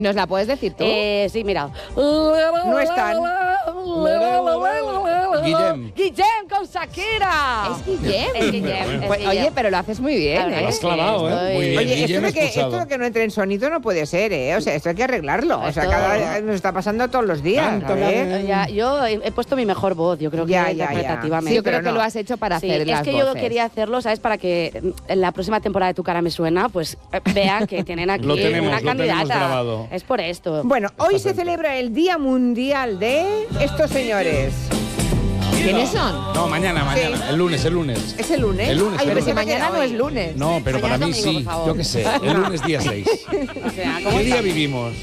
¿Nos la puedes decir tú? Sí, mira. No están. Guillem con Shakira. ¿Es Guillem? Es Guillem. Pues, oye, pero lo haces muy bien, Claro, ¿eh? Has clavado, ¿eh? Muy bien. Oye, Guillem esto que no entre en sonido no puede ser, ¿eh? O sea, esto hay que arreglarlo. O sea, nos está pasando todos los días. Cántala. ¿sabes? Ya, yo he puesto mi mejor voz, yo creo que Ya. interpretativamente. Sí, yo creo pero que no. lo has hecho para Sí, hacer es las que yo voces. quería hacerlo, ¿sabes? Para que en la próxima temporada de Tu cara me suena, pues vean que tienen aquí Lo tenemos, una lo tenemos candidata. grabado. Es por esto. Bueno, hoy se celebra el Día Mundial de estos señores. ¿Quiénes son? No, mañana. Sí. El lunes. ¿Es el lunes? El lunes, Ay, el pero lunes. se me Mañana queda no hoy. es lunes. No, pero Mañana para mí es domingo, sí. por favor. Yo qué sé. El lunes día 6. O sea, ¿cómo ¿Qué día está? vivimos?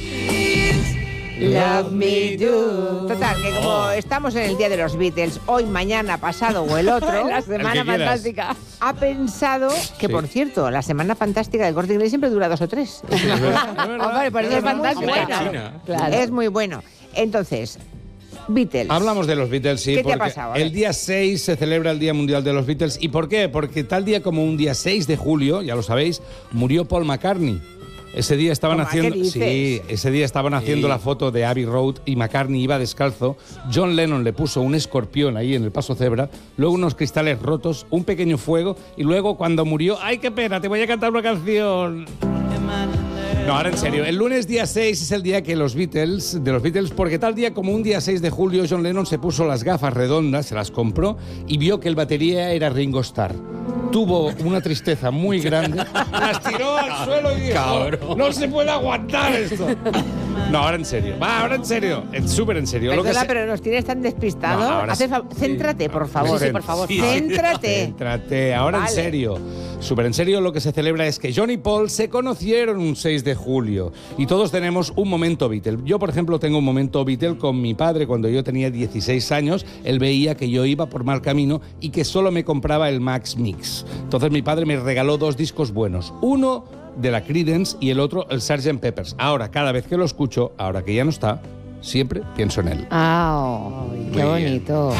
Love me do. Total, que como estamos en el Día de los Beatles, hoy, mañana, pasado o el otro, La semana que quieras. fantástica. ha pensado que, Sí. por cierto, la semana fantástica del Corte Inglés siempre dura 2 o 3. Hombre, por eso es muy fantástico. buena. Claro. Es muy bueno. Entonces, Beatles. Hablamos de los Beatles, sí. ¿Qué te ha porque pasado? A ver. el día 6 se celebra el Día Mundial de los Beatles. ¿Y por qué? Porque tal día como un día 6 de julio, ya lo sabéis, murió Paul McCartney. Ese día estaban Toma, ¿qué haciendo, dices? sí, ese día estaban haciendo la foto de Abbey Road y McCartney iba descalzo. John Lennon le puso un escorpión ahí en el paso cebra, luego unos cristales rotos, un pequeño fuego y luego cuando murió, ¡ay qué pena! Te voy a cantar una canción. No, ahora en serio, el lunes día 6 es el día que de los Beatles, porque tal día como un día 6 de julio, John Lennon se puso las gafas redondas, se las compró y vio que el batería era Ringo Starr. Tuvo una tristeza muy grande, las tiró al suelo y dijo, no se puede aguantar esto. No, ahora en serio, súper en serio. Perdona, pero nos tienes tan despistado. No, ahora sí. Céntrate, por favor. Sí, por favor. Céntrate. Ahora Vale. en serio. Súper en serio, lo que se celebra es que John y Paul se conocieron un 6 de julio y todos tenemos un momento Beatle. Yo, por ejemplo, tengo un momento Beatle con mi padre cuando yo tenía 16 años. Él veía que yo iba por mal camino y que solo me compraba el Max Mix. Entonces mi padre me regaló 2 discos buenos. Uno de la Creedence y el otro el Sgt. Peppers. Ahora, cada vez que lo escucho, ahora que ya no está, siempre pienso en él. Ah, qué Muy bien. bonito.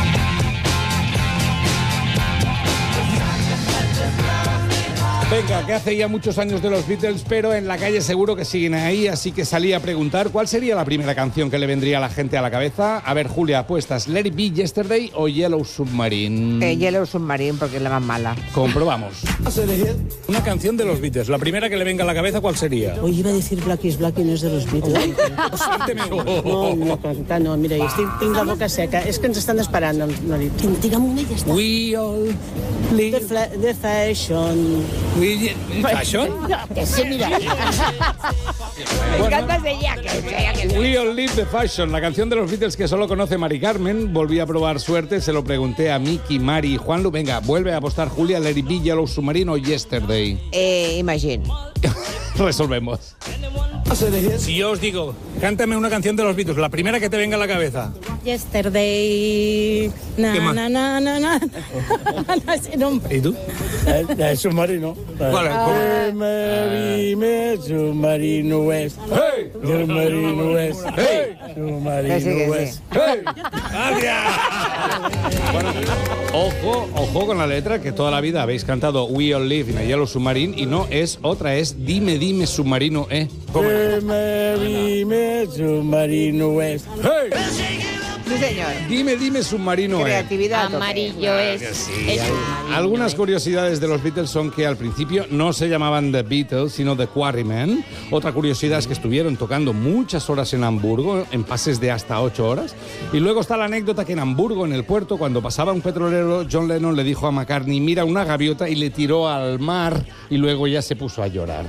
Venga, que hace ya muchos años de los Beatles, pero en la calle seguro que siguen ahí, así que salí a preguntar cuál sería la primera canción que le vendría a la gente a la cabeza. A ver, Julia, apuestas, Let It Be Yesterday o Yellow Submarine. Yellow Submarine, porque es la más mala. Comprobamos. Una canción de los Beatles, la primera que le venga a la cabeza, ¿cuál sería? Hoy iba a decir Black is Black y no és de los Beatles. No, mira, tinc la boca seca. És que ens estan esperant. No, digue'm una i ja està. We all live... The fashion. ¿Fashion? Que sí, mira. Me encanta ese Jack. We all live the fashion, la canción de los Beatles que solo conoce Mari Carmen. Volví a probar suerte, se lo pregunté a Miki, Mari y Juanlu. Venga, vuelve a apostar Julia, Let It Be, Yellow Submarine o Yesterday. Imagine. Resolvemos. Si yo os digo, cántame una canción de los Beatles, la primera que te venga a la cabeza. Yesterday. ¿Qué más? Ese nombre. ¿Y tú? El submarino. ¿Cuál es? Marime, submarino es. ¡Hey! Submarino es. ¡Hey! Submarino Que sí, que sí. es. ¡Hey! ¡Gracias! Bueno, ojo con la letra, que toda la vida habéis cantado We All Live in a Yellow Submarine y no es otra, es Dime, dime, submarino, ¿Cómo? Marime, submarino es. ¡Hey! Sí, señor. Dime, dime, submarino, Creatividad. a tope. Amarillo es. Sí, algunas curiosidades de los Beatles son que al principio no se llamaban The Beatles, sino The Quarrymen. Otra curiosidad es que estuvieron tocando muchas horas en Hamburgo, en pases de hasta 8 horas. Y luego está la anécdota que en Hamburgo, en el puerto, cuando pasaba un petrolero, John Lennon le dijo a McCartney, mira una gaviota, y le tiró al mar y luego ya se puso a llorar.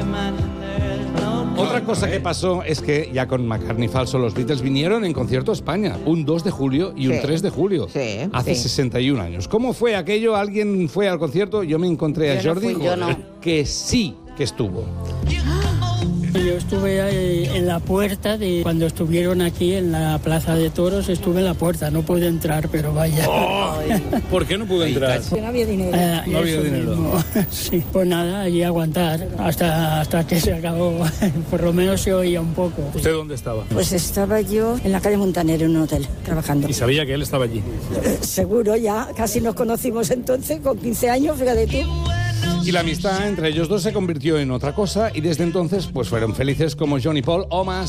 Otra cosa que pasó es que, ya con McCartney falso, los Beatles vinieron en concierto a España, un 2 de julio y un Sí. 3 de julio, Sí, hace sí. 61 años. ¿Cómo fue aquello? ¿Alguien fue al concierto? Yo me encontré a Yo no Jordi, fui, yo no. que sí que estuvo. Yo estuve ahí en la puerta de cuando estuvieron aquí en la Plaza de Toros, estuve en la puerta, no pude entrar, pero vaya. ¿Por qué no pudo entrar? Que no había dinero. No había Eso dinero. mismo. Sí, pues nada, allí aguantar hasta que se acabó. Por lo menos se oía un poco. ¿Usted dónde estaba? Pues estaba yo en la calle Montaner, en un hotel, trabajando. Y sabía que él estaba allí. Seguro, ya casi nos conocimos entonces, con 15 años, fíjate tú. Y la amistad entre ellos dos se convirtió en otra cosa y desde entonces pues fueron felices como John y Paul o más.